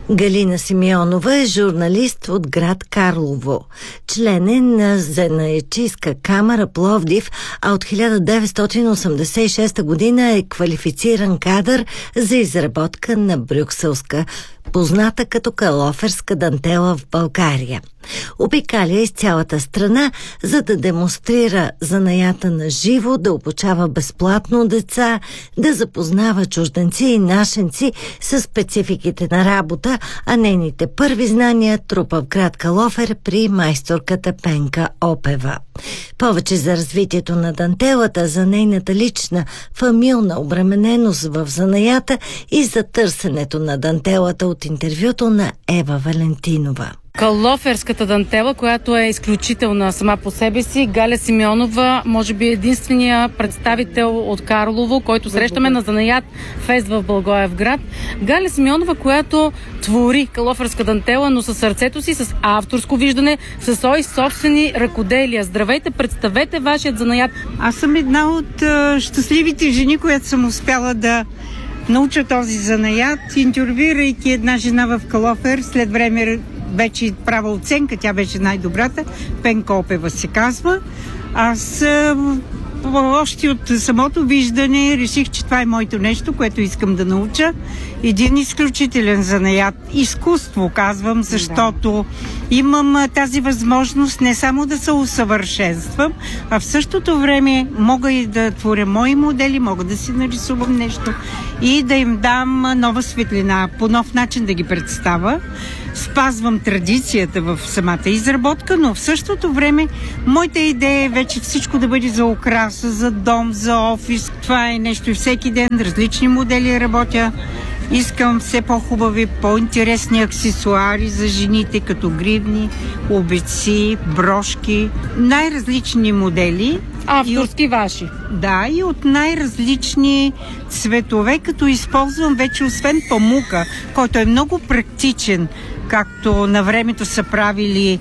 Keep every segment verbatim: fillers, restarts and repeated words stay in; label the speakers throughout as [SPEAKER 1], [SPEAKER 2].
[SPEAKER 1] Галина Симеонова е журналист от град Карлово. Член е на Занаятчийска камара Пловдив, а от хиляда деветстотин осемдесет и шеста година е квалифициран кадър за изработка на брюкселска, позната като калоферска дантела в България. Обикаля из цялата страна, за да демонстрира занаята на живо, да обучава безплатно деца, да запознава чужденци и нашенци с спецификите на работа, а нейните първи знания трупа в град Калофер при майсторката Пенка Опева. Повече за развитието на дантелата, за нейната лична, фамилна обремененост в занаята и за търсенето на дантелата от интервюто на Ева Валентинова.
[SPEAKER 2] Калоферската дантела, която е изключителна сама по себе си. Галя Симеонова, може би единствения представител от Карлово, който срещаме на Занаят фест в Благоевград. Галя Симеонова, която твори калоферска дантела, но със сърцето си, с авторско виждане, със свои собствени ръкоделия. Здравейте, представете вашият занаят.
[SPEAKER 3] Аз съм една от а, щастливите жени, която съм успяла да науча този занаят, интервюирайки една жена в Калофер. След време вече права оценка, тя беше най-добрата. Пенка Опева се казва. Аз още от самото виждане реших, че това е моето нещо, което искам да науча. Един изключителен занаят. Изкуство, казвам, защото да. имам тази възможност не само да се усъвършенствам, а в същото време мога и да творя мои модели, мога да си нарисувам нещо и да им дам нова светлина, по нов начин да ги представя. Спазвам традицията в самата изработка, но в същото време моята идея е вече всичко да бъде за украса, за дом, за офис. Това е нещо и всеки ден, различни модели работя. Искам все по-хубави, по-интересни аксесуари за жените, като гривни, обеци, брошки, най-различни модели.
[SPEAKER 2] Авторски от, ваши.
[SPEAKER 3] Да, и от най-различни цветове, като използвам вече освен памука, който е много практичен, както на времето са правили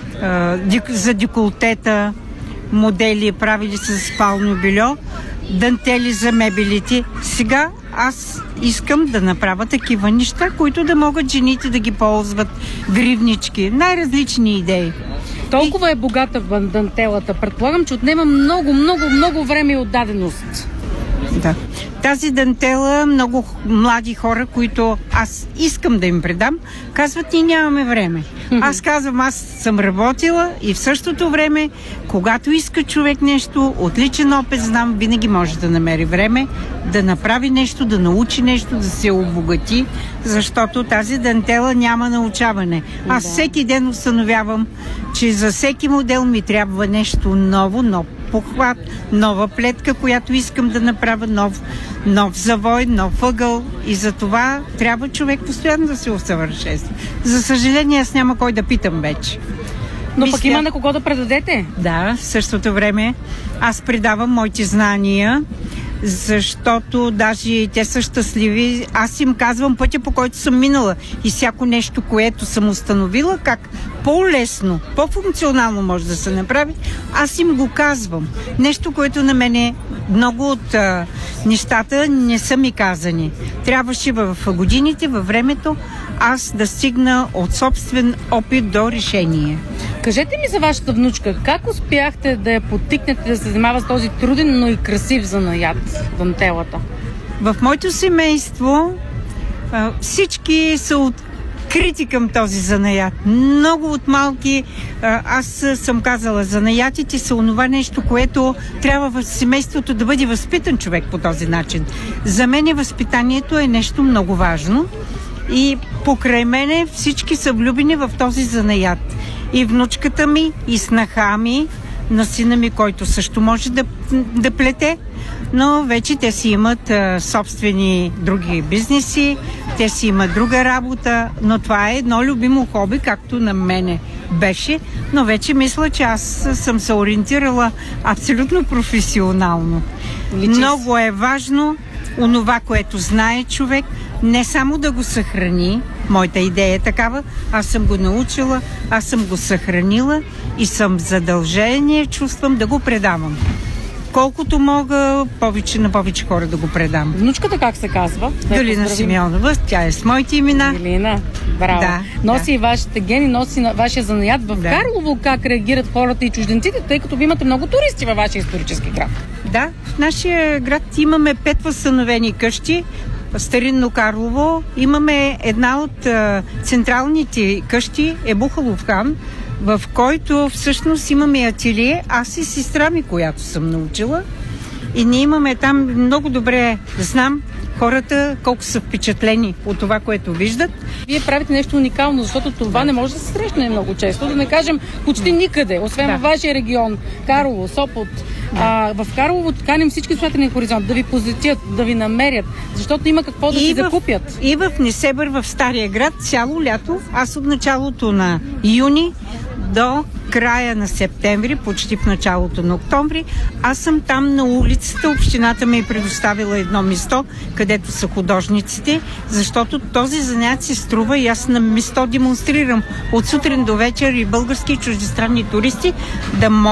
[SPEAKER 3] а, за деколтета, модели правили с спално бельо, дантели за мебелите. Сега аз искам да направя такива неща, които да могат жените да ги ползват, гривнички, най-различни идеи.
[SPEAKER 2] Толкова е богата в дантелата. Предполагам, че отнема много, много, много време и отдаденост.
[SPEAKER 3] Да. Тази дантела много млади хора, които аз искам да им предам, казват, ние нямаме време. Аз казвам, аз съм работила и в същото време, когато иска човек нещо, от личен опит знам, винаги може да намери време да направи нещо, да научи нещо, да се обогати, защото тази дантела няма научаване. Аз да. всеки ден установявам, че за всеки модел ми трябва нещо ново, нов похват, нова плетка, която искам да направя, нов, нов завой, нов ъгъл, и за това трябва човек постоянно да се усъвършенства. За съжаление, аз няма кой да питам вече.
[SPEAKER 2] Но Мисля... пък има на кого да предадете?
[SPEAKER 3] Да, в същото време аз предавам моите знания, защото даже те са щастливи. Аз им казвам пътя, по който съм минала, и всяко нещо, което съм установила, как по-лесно, по-функционално може да се направи, аз им го казвам. Нещо, което на мене много от а, нещата не са ми казани. Трябваше в годините, във времето, аз да стигна от собствен опит до решение.
[SPEAKER 2] Кажете ми за вашата внучка, как успяхте да я подтикнете да се занимава с този труден, но и красив занаят, дантелата?
[SPEAKER 3] В моето семейство а, всички са открити към този занаят. Много от малки, а, аз съм казала, занаятите са онова нещо, което трябва в семейството да бъде възпитан човек по този начин. За мен възпитанието е нещо много важно и покрай мене всички са влюбени в този занаят. И внучката ми, и снаха ми, на сина ми, който също може да, да плете, но вече те си имат а, собствени други бизнеси, те си имат друга работа, но това е едно любимо хоби, както на мене беше, но вече мисля, че аз съм се ориентирала абсолютно професионално. Личи. Много е важно онова, което знае човек, не само да го съхрани. Моята идея е такава, аз съм го научила, аз съм го съхранила и съм задължение, чувствам да го предавам. колкото мога повече на повече хора да го предам.
[SPEAKER 2] Внучката как се казва? Да
[SPEAKER 3] Галина Симеонова, тя е с моите имена.
[SPEAKER 2] Галина, браво.
[SPEAKER 3] Да,
[SPEAKER 2] носи
[SPEAKER 3] да.
[SPEAKER 2] и вашите гени, носи на вашия занаят. В
[SPEAKER 3] Да.
[SPEAKER 2] Карлово как реагират хората и чужденците, тъй като ви имате много туристи във вашия исторически град?
[SPEAKER 3] Да, в нашия град имаме пет възстановени къщи. Старинно Карлово. Имаме една от а, централните къщи е Бухалов хан, в който всъщност имаме ателие, аз и сестра ми, която съм научила. И ние имаме там много добре, знам хората колко са впечатлени от това, което виждат.
[SPEAKER 2] Вие правите нещо уникално, защото това не може да се срещне много често, да не кажем почти никъде, освен
[SPEAKER 3] Да.
[SPEAKER 2] във вашия регион, Карлово, Сопот. Да. А, в Карлово каним всички слушатели на Хоризонт да ви посетят, да ви намерят, защото има какво да
[SPEAKER 3] И
[SPEAKER 2] си
[SPEAKER 3] в,
[SPEAKER 2] закупят.
[SPEAKER 3] И в Несебър, в Стария град, цяло лято, аз от началото на юни до края на септември, почти в началото на октомври, аз съм там на улицата. Общината ми е предоставила едно место, където са художниците, защото този занят се струва и аз на место демонстрирам от сутрин до вечер и български и чуждестранни туристи да могат